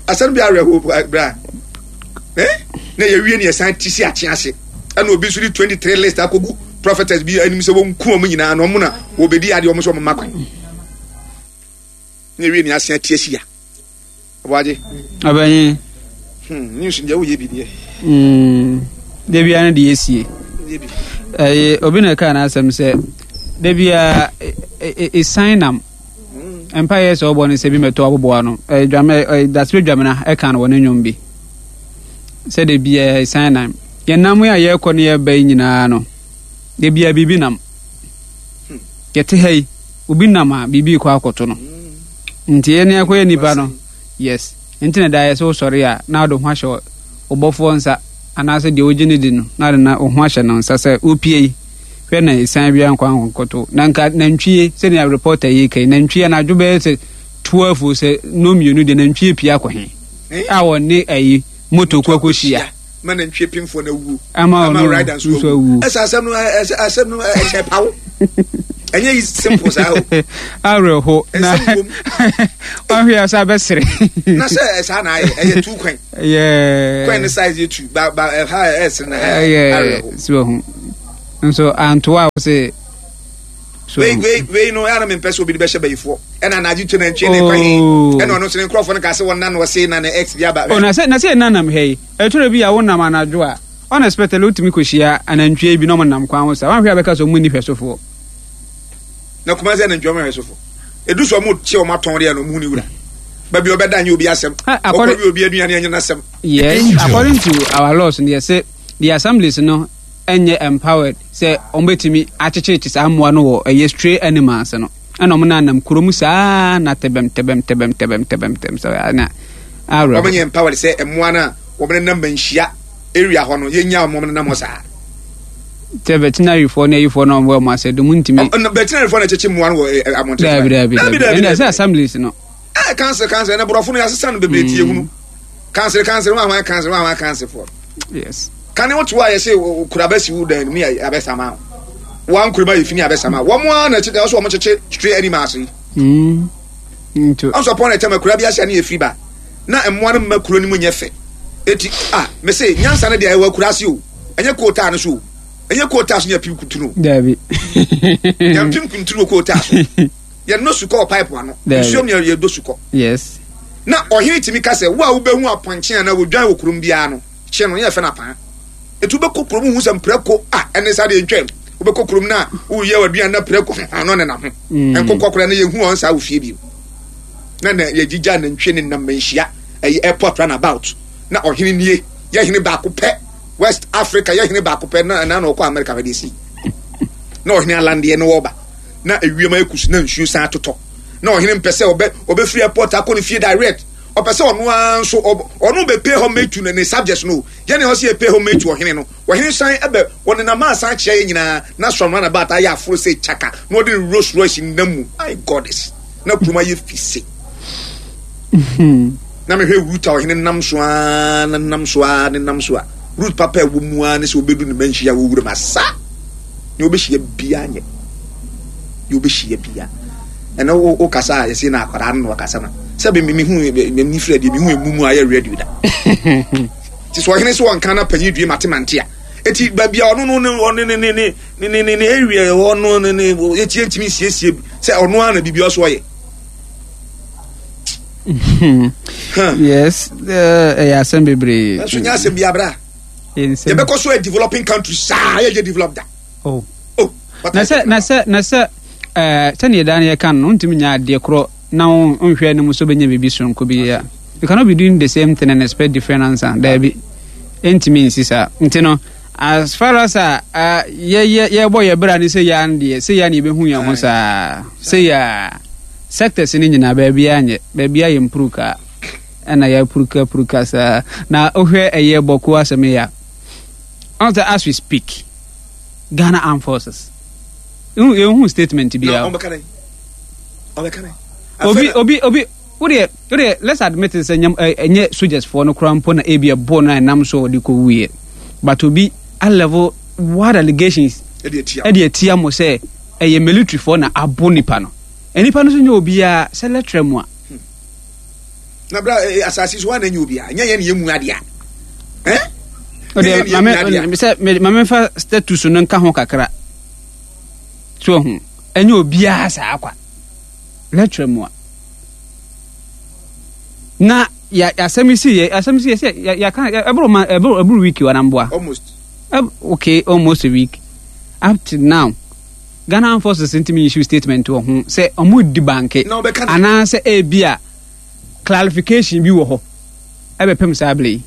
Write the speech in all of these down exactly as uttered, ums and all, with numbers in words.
Asan bi areho bra. Eh? Na ye wie ne san tisi ache ase. Ana obi so di twenty-three list akogu prophetess bi anim se won ku om nyina no mo na obedi ade om so mo makwan. Ne wie ne asan tiesia. Obaje. Abayin. Hmm, news nje wo ye bi de. Mm. Debi ana de esie. Debi. Eh obi na ka na asem se debi a e sign am. Empire so born se bi meto aboboa no. Eh dwame that's we dwame na e kan won nwom bi. Se debi e sign am. Ye nam ya ye kɔ ne ye ba nyina no. Debi a bibi nam. Yete hey obi nam a bibi kɔ akoto no. Nti ye ne akɔ ye nipa no. Yes. Nti na da ye so sorry a na do ho ahye obofo nsa anase de ogine di no na na ho ahye no nsa se opie hwe na isan bia nkwa nkoto na nka na ntwie se na reporter yi kai na ntwie na dwobe se twelve se no mienu de na ntwie pia kɔ he a woni ayi moto kwa koshia man ntwie pimfo na wu ama rider so wu esa asem no asem no e pawo enye is simple sa o areho na ahwe asa besere na se esa na e two kwan yeah kwan size two ba ba ha es na areho so hu so antwa say so we we we no ya na me pese obi be hye bayifo e na naji to na ntwe ne kwan e na no so ne crofo ne ka se won na no se na na ex bia ba o na se na se na nam hey e to bi ya won na manajo a unexpectedly utimi koshia anantwe bi no nam kwan wo sa wan hwe abeka so mu ni hwesofo na kuma se na ntwe ma hwesofo edu so mu che o maton de no mu ni wura ba bi obeda nya obi asem obi obi aduane anya na asem. Yes, according to our laws they say the assemblies no enye empowered say ombetimi achechechi sa amwa no wo eye stray animals no ana mo na nam kuromu sa na tebem tebem tebem tebem tebem tem so na aro omenye empowered say emwa na wo bene nam banhia area ho no yenya mo na mo sa te veterinary for na yifo no wo ma say do muntimi na veterinary for na chechi mwa no amonte dabi dabi dabi say assemblies no ah cancer cancer na brofo no yasesa no bebe tie hunu cancer cancer wa wa cancer wa wa cancer for yes. Can you what why say kurabasi wood and me abesama one kuraba ifini abesama one more na chete also omocheche straight animals mm into also upon a time kurabia sia na efiri ba na emwa no makuro ni munye fe eti ah me say nyansa na de ayi kurasi o enye kota no so enye kota so nya pim kutunu dabi nya pim kutunu kota so ye no suko pipe ano nsuom ne ye do suko yes na ohiri timi ka se wa wo behu aponche na wo dwan wo kurum bia no che no ye fe na pan etu be kokrom hu sam preko ah ene sa de ntwem wo be kokrom na wo ye waduan na preko ano ne na ho enko kokora na ye hu on sa wo fie bi na na ye gija na ntwe ne na manhia ay airport run about na ohini nie ye hini ba ko pe West Africa ye hini ba ko pe na na no ko America be desi na ohini alande ne wo ba na ewiema ekusu na nsuo san toto na ohini mpese obe obe free airport akọ ne fie direct opese onu anso onu be pay home to ne subjects no ye ne ho se pay home to ohene no ohene san ebe won na ma san kye nyina na from na ba ta ya afro say chaka no de Rolls Royce ndamu my goddess na kuma ye fise na me hwe root ohene nam so a na nam so a ne nam so a root papa e wo mu a ne se obedu ne manhia wo wure masa ne obehie bia nye ye obehie bia ena o kasa ye se na akwara no kasa na sabe me hu me Fred me hu emumu aye ready da ti so hene so anka na panyi due matemante a eti ba bia ono no no ne ne ne ne ne ne area ono ne ne eti entimi siesie se ono ana bibia so ye yes eh assembly bre so nya assembly abra ye be ko so a developing country sa ye develop da oh oh na se na se na se eh tani dan ye kan no ntimi nya de kro na unhwe ne muso benya bibi sonko bi ya you cannot be doing the same thing and expect different answer there be intimate sisa ntino as far as uh ye ye ye boy ye bra ni say ya ndie say ya ni be hu ya ho sa say ya sectors ni nyina ba bia anye ba bia ye impruka ana ya pruka pruka sa na ohwe eye boku aseme ya as we speak Ghana Armed Forces you you statement bi ya obekane obekane obi obi obi uri uri let's admit it say enye soldiers for no crampo na ebia bon na nam so de ko wiye but obi a level what allegations e de tia mo say eye military for na abonipa no enipa no so nya obi a say letrem a na bra asasi so na nyobia nya ye ne yemu ade a eh o de mame se mame fa status no nka ho kakra so hu enye obia sa akwa lecture mu na ya asemisi ye asemisi ye ya ya kan ebro man ebro ebro week wa namboa almost okay almost a week up to now Ghana Forces intimi issue statement wo ho say omo di bank ana say e bia clarification bi wo ho e be pem sable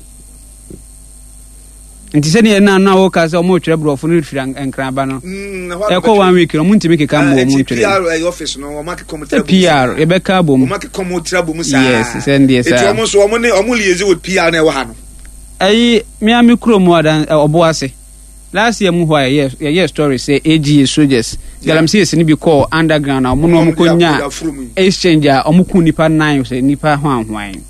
nti se ne na na wo ka say omo twere bro fo no fira enkran ba no e ko one week no mu ntimi keka mo mo twere P R office no o make commentary P R e be ka bom o make commentary bom sa yes se ndie sa e to omo so omo ne omo liaise with P R na e wo ha no ai me ami kro mu adan obo ase last year mu ho yes yes story say A G A soldiers galamsi is ni bi call underground na omo no omo konya exchange a omo ku nipa nine say nipa ho anhwan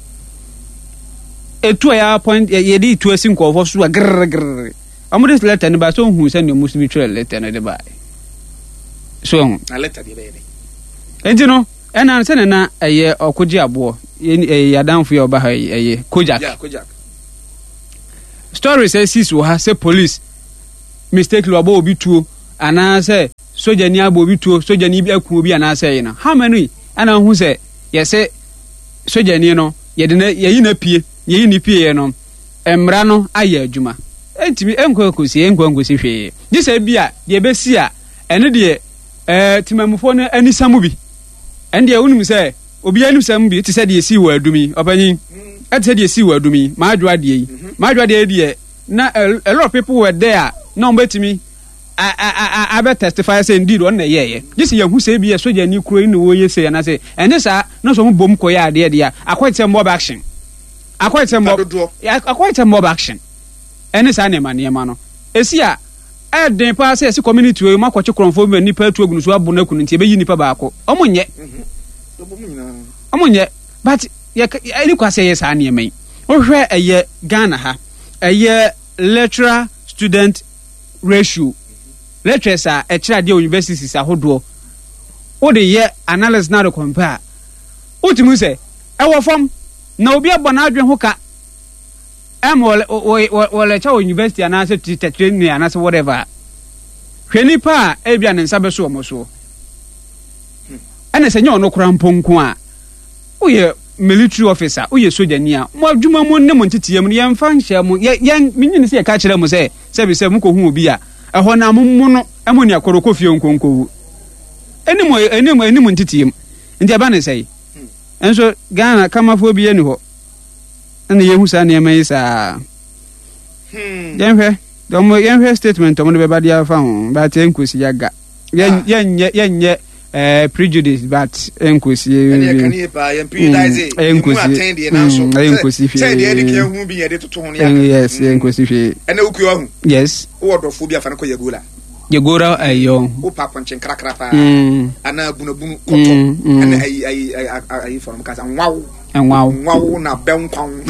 etu ya point ye di tu asin ko fo so grr grr omo this letter ni ba so hu say ni muslim trail letter na de ba so na letter de be enti no ena se na eye okoji abo ye yadanfo ye oba ha eye kojak yeah kojak story says sis wo ha say police mistake lo abo obi tuo ana say soja ni abo obi tuo soja ni bi aku obi ana say na how many ana hu say ye say soja ni no ye de na ye yi na pie ye yi ni pie no emra no aye adwuma entimi enko ekosi enko enkosi hwe ji say bia de be si a ene de eh timamufo no ani samu bi ende unum say obi ani samu bi ti say de si wo adumi obanyin e ti say de si wo adumi ma adwa de yi ma adwa de de na a lot of people were there no betimi I I I I testify say indeed one yeah yeah this year who say be soja ni kuro ni wo ye say na say and this ah no so bom ko ya de de akwai tem mob action akwai tem mob akwai tem mob action and this na ma ne ma no esi a e den pa say esi community we makwache kronfo me nipa tu agunu so abu na kunu nti e be yi nipa ba ko omonye omonye but ye any kwase yes na ne mai wo hwe eye Ghana ha eye lecturer student ratio lecturers are a child universities ahodo o de ye analysis na de compare o ti mu se e wo fam na obi abona adwen ho ka em wo wo lecture university ana se teacher training ana se whatever hweni pa e bia ne nsa be so omo so ana se nya ono kura mponko a o ye military officer o ye soja ni a mo adwuma mo ne mo ntitiye mo ye mfa nhye mo ye minyi ne se ye ka kire mo se se bi se mo ko hu obi a eho na mo no emo ni akoro ko fie nkonkowu enimo enimo enimo ntitiye ndi aba ne sei enso Ghana kamafo bi eni ho ene ye hu sa ne mai sa hmm yenhwe domo yenhwe statement omo ne be ba dia fa ho ba te nkosi yaga yen yen yen eh prejudice but enkosi ene kan ye pa yen prejudice enkosi attend ye na so enkosi fi say de edi kan hu bi ye de toto ho ya yes enkosi fi ene ukuyo hu yes wo dofo bi afa na ko yegula yegora ayo wo pa ponchen krakra pa ana bunabunu koto ene ai ai ai from kasa nwawo nwawo nwawo na benkwan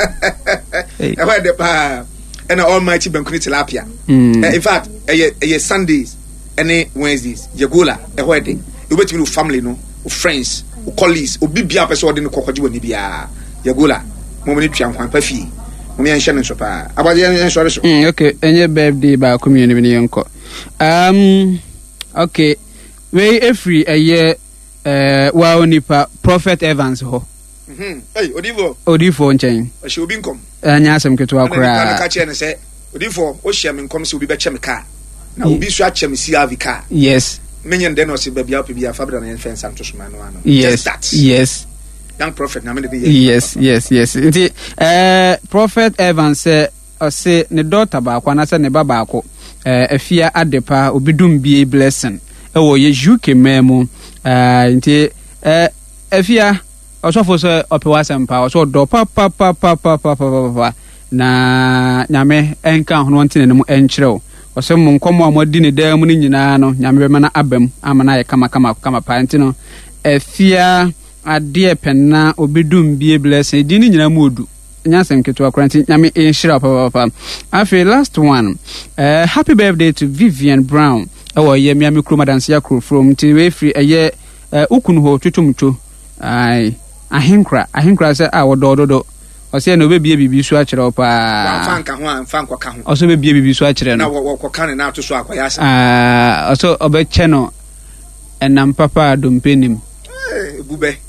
e wa de pa ene almighty benkuni tilapia in fact eye eye Sundays any Wednesdays yegula e ho de you bet me family no friends colleagues obi bia person de no kokoje woni bia yegula mo me twa nkwan pa fi mo me enhye no so pa abaje enhye so so mm okay enye birthday ba community ni enko um okay we every a year eh wa onipa Prophet Evans ho mhm hey odifo odifo nchen o she obi nkom anya asem keto akura na ka che ne se odifo o hye me nkom se obi be che me ka na obi so ache me si avika yes menyen den o se ba bia bia fabra na yen santo suma no ano yes that yes young prophet na me de yes yes yes nti eh Prophet Evans eh o se ne daughter ba kwa na se ne baba ko eh afia adepa obidum bie blessing e wo ye juke memu eh nti eh afia osofo se opewa sempa oso do pa pa pa pa pa pa pa na nyame enka hono ntene ne mu enkyerɛw osem mu nkomo amodi ne da mu ne nyinaa no nyame be mana abam amana ye kama kama kama pa nti no afia ade penna obidum bie blessing di ne nyina mu odu nyasem keto akranti nyame enhyira pa pa pa afi last one uh, happy birthday to Vivian Brown awo ye miami kroma dance ya kro from ti we free eye ukunu ho tutumto ai ahenkra ahenkra sɛ a wɔdɔɔdodo ɔsɛ na obɛbie biribi so akyerɛ wo paa fanka ho a fanka ka ho ɔsɛ obɛbie biribi so akyerɛ no na wɔkɔka ne na ato so akɔyɛ asa ah ɔsɛ ɔbɛkyɛ no ɛnam papa dompe nim eh bube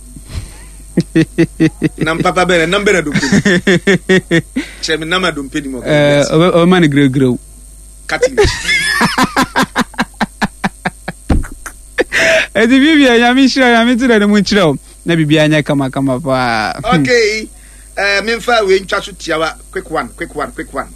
nam papa bere nam bere dompe kyerɛ me nam dompe nim eh ɔbɛma ne gregreu cutting edi bibia ya mi shira ya mi tire mu nkyerɛ na bibia anya kama kama pa okay eh memfa we ntwa so tiawa quick one quick one quick one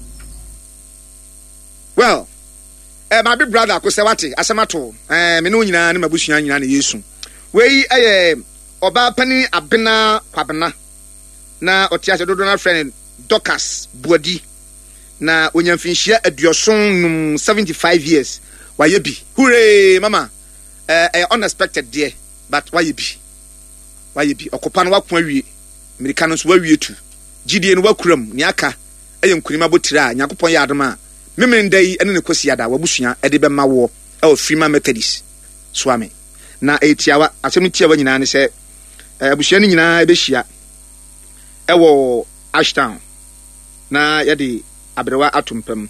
well eh my big brother ko sɛ wate asemato eh me no nyina ne mabusua nyina ne Yesu we eh oba pani abena kwabena na otiase dodo na friend Dorcas Buadi na onyamfinhia aduoson num seventy-five years waye bi hooray mama eh uh, uh, unexpected there but waye bi waye bi okopa no wakon awie america no so wawie tu gidie no wakuram ni aka eye nkunima botira nyakopon ya adoma memendai ene ne kosiada wabusua ede be mawo e o Freeman Methodist swami na etiawa asem tiawa nyina ne se abusua ni nyina e be hia e wo Ashtown na yede abrewa atompam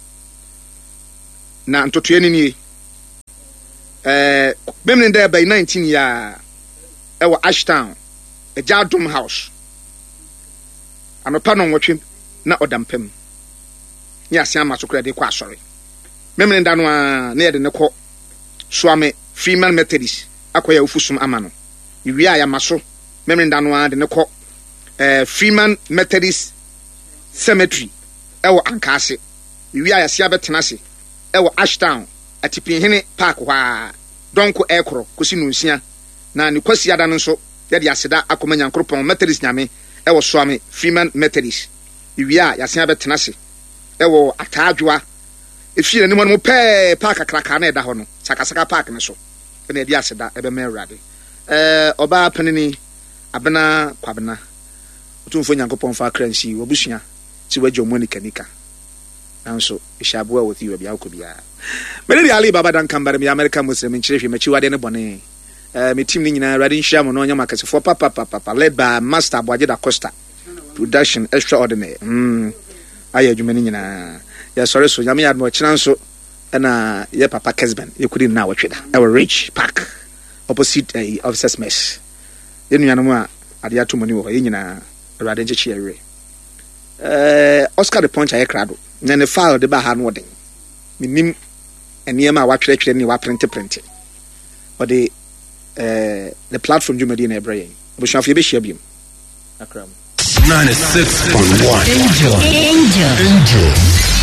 na ntotoe ni ni eh memendai by nineteen ya e wo Ashtown e Jadom House anopa no nwotwe na odampam ni asia masokra de kwa asore memene nda no a na yede ne kɔ Swami Freeman Methodist akoya ofusum ama no iwia ya maso memene nda no a de ne kɔ eh Freeman Methodist Cemetery ewo Ankase iwia ya sia betena se ewo Ashtown atipinhene park hwa donko ekro kosi nunsia na ne kwasi ada no nso yede aseda akoma nyankropon Methodist nyame ewo Swami Freeman Methodist iwia ya sia betena se ewo atadwa efie ne mo pe park akraka na eda ho no sakasaka park ne so na edi aseda ebe me awrade eh oba panini abena kwabena otumfo nyankopon fa kransi wobusua ti wagye omoni kanika nanso ishabua with you bia okobia mele ali baba dan kambare me America Muslim nkyerehwe machi wade ne bone eh me team ni nyina awrade nhia mo no nya makasefo papa papa led by Master Boaje da Costa production extraordinary mm aye adwumani nyina ya sorry so nyame yad mo kyena nso na ye papa Kesben ye kudi na watweda e Rich Park opposite uh, officers mess ye nuanom a ade ato moni wo ye nyina awrade nchechi awe eh Oscar de Poncha ye krado na ne file de ba ha no den minim enema watwere twere ni wa print print o de eh the platform jumadi na ebrayen obusuafo ye be hia biem akram ninety-six point one Angel Angel Angel